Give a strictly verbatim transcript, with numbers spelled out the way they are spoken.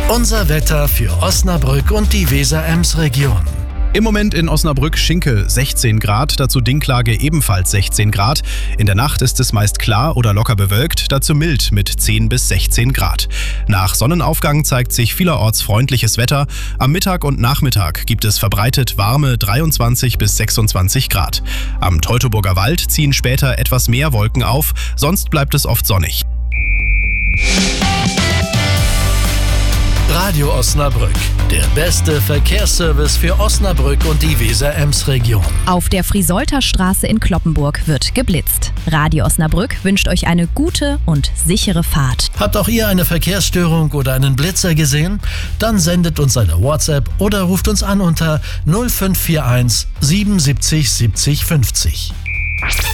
Unser Wetter für Osnabrück und die Weser-Ems-Region. Im Moment in Osnabrück-Schinkel sechzehn Grad, dazu Dinklage ebenfalls sechzehn Grad. In der Nacht ist es meist klar oder locker bewölkt, dazu mild mit zehn bis sechzehn Grad. Nach Sonnenaufgang zeigt sich vielerorts freundliches Wetter. Am Mittag und Nachmittag gibt es verbreitet warme dreiundzwanzig bis sechsundzwanzig Grad. Am Teutoburger Wald ziehen später etwas mehr Wolken auf, sonst bleibt es oft sonnig. Radio Osnabrück, der beste Verkehrsservice für Osnabrück und die Weser-Ems-Region. Auf der Frisolter Straße in Cloppenburg wird geblitzt. Radio Osnabrück wünscht euch eine gute und sichere Fahrt. Habt auch ihr eine Verkehrsstörung oder einen Blitzer gesehen? Dann sendet uns eine WhatsApp oder ruft uns an unter null fünf vier eins siebenundsiebzig siebzig fünfzig.